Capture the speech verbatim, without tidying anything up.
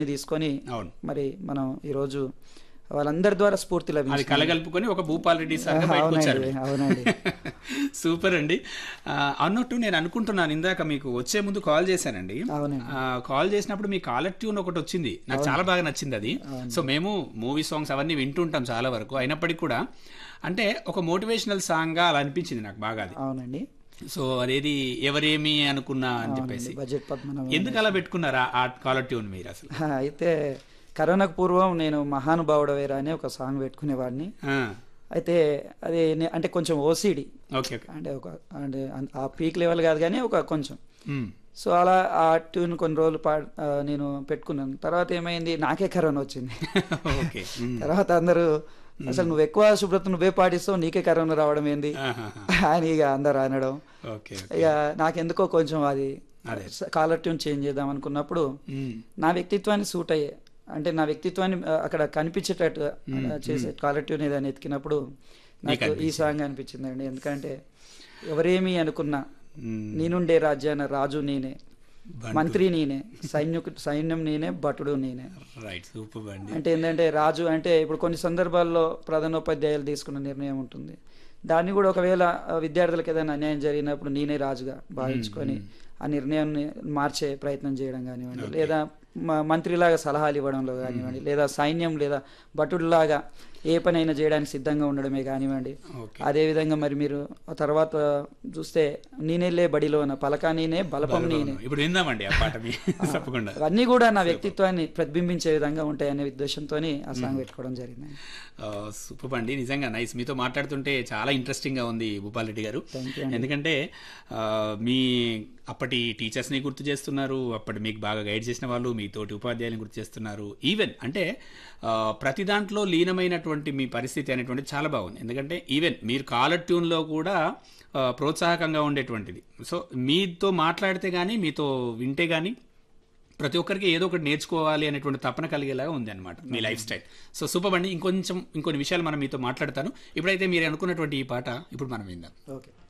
తీసుకొని అవును. మరి మనం ఈరోజు వాళ్ళందరి ద్వారా స్ఫూర్తి అది లభించింది. కలగలుపుకొని ఒక భూపాల్ రెడ్డి సార్ బయటకు వచ్చారు. అవునండి, అవునండి. సూపర్ అండి. ఆ, అన్నట్టు నేను అనుకుంటున్నాను, ఇందాక మీకు వచ్చే ముందు కాల్ చేశానండి. అవునండి. ఆ, కాల్ చేసినప్పుడు మీ కాలర్ ట్యూన్ ఒకటి వచ్చింది, నాకు చాలా బాగా నచ్చింది అది. సో మేము మూవీ సాంగ్స్ అవన్నీ వింటుంటాం చాలా వరకు, అయినప్పటికీ కూడా అంటే ఒక మోటివేషనల్ సాంగ్ గా అలా అనిపించింది నాకు బాగా అది. అవునండి, సో అదేది ఎవరేమి అనుకున్నా అని చెప్పేసి బడ్జెట్ పద్మనాభం. ఎందుకు అలా పెట్టుకున్నారా ఆ కాలర్ ట్యూన్ మీరు అసలు? హా, అయితే కరోనాకు పూర్వం నేను మహానుభావుడవేరా అనే ఒక సాంగ్ పెట్టుకునేవాడిని. ఆ, అయితే అది నే- అంటే కొంచెం ఓసిడి, ఓకే ఓకే. అంటే ఒక అంటే అన్- ఆ పీక్ లెవెల్ కాదు కానీ ఒక కొంచెం. మ్, సో అలా ఆ ట్యూన్ కొన్ని రోజులు పా ఆ, నేను పెట్టుకున్నాను. తర్వాత ఏమైంది, నాకే కరోనా వచ్చింది. ఓకే. మ్, తర్వాత అందరూ అసలు నువ్వు ఎక్కువ శుభ్రత నువ్వే పాటిస్తావు, నీకే కరోనా రావడం ఏంది ఆహాహా. అని ఇక అందరు అనడం. Okay okay. ఇక నాకెందుకో కొంచెం అది అదే. కాలర్ ట్యూన్ చేంజ్ చేద్దాం అనుకున్నప్పుడు మ్, నా వ్యక్తిత్వాన్ని సూట్ అయ్యే, అంటే నా వ్యక్తిత్వాన్ని ఆ, అక్కడ కనిపించేటట్టు ఆ, చేసే కాలర్ ట్యూన్ ఏదని ఎతికినప్పుడు నాకు ఈ సాంగ్ అనిపించిందండి. ఎందుకంటే ఎవరేమి అనుకున్నా మ్, నేనుండే రాజ్యాన రాజు నేనే, బంటు. మంత్రి నేనే, సైన్యకు సైన్యం నేనే, భటుడు నేనే. రైట్, సూపర్ అండి. అంటే ఏంటంటే రాజు అంటే ఇప్పుడు కొన్ని సందర్భాల్లో ప్రధానోపాధ్యాయులు తీసుకున్న నిర్ణయం ఉంటుంది, దాన్ని కూడా ఒకవేళ ఆ, విద్యార్థులకు ఏదైనా అన్యాయం జరిగినప్పుడు నేనే రాజుగా భావించుకొని ఆ నిర్ణయాన్ని మార్చే ప్రయత్నం చేయడం కానివ్వండి, లేదా మ- మంత్రిలాగా సలహాలు ఇవ్వడంలో కానివ్వండి, లేదా సైన్యం లేదా భటుడిలాగా ఏ పనైనా చేయడానికి సిద్ధంగా ఉండడమే కానివ్వండి. ఓకే. అదేవిధంగా మరి మీరు ఆ తర్వాత చూస్తే నేనేలే బడిలోన పలక నేనే బలపం నేనే, ఇప్పుడు విందామండి ఆ పాట మీ తప్పకుండా. అవన్నీ కూడా నా వ్యక్తిత్వాన్ని ప్రతిబింబించే విధంగా ఉంటాయనే ఉద్దేశంతో ఆ సాంగ్ పెట్టుకోవడం జరిగింది. సూపర్ అండి, నిజంగా నైస్. మీతో మాట్లాడుతుంటే చాలా ఇంట్రెస్టింగ్ గా ఉంది భూపాల్ రెడ్డి గారు. థ్యాంక్ యూ అండి. ఎందుకంటే ఆ, మీ అప్పటి టీచర్స్ని గుర్తు చేస్తున్నారు, అప్పటి మీకు బాగా గైడ్ చేసిన వాళ్ళు మీ తోటి ఉపాధ్యాయులను గుర్తు చేస్తున్నారు. ఈవెన్ అంటే ఆ, ప్రతి దాంట్లో లీనమైనటువంటి మీ పరిస్థితి అనేటువంటిది చాలా బాగుంది. ఎందుకంటే ఈవెన్ మీరు కాలర్ ట్యూన్లో కూడా ఆ, ప్రోత్సాహకంగా ఉండేటువంటిది. సో మీతో మాట్లాడితే కానీ మీతో వింటే కానీ ప్రతి ఒక్కరికి ఏదో ఒకటి నేర్చుకోవాలి అనేటువంటి తపన కలిగేలాగా ఉంది అనమాట మీ లైఫ్ స్టైల్. సో సూపర్ అండి. ఇంకొంచెం ఇంకొన్ని విషయాలు మనం మీతో మాట్లాడతాను. ఇప్పుడైతే మీరు అనుకున్నటువంటి ఈ పాట ఇప్పుడు మనం విందాం. ఓకే.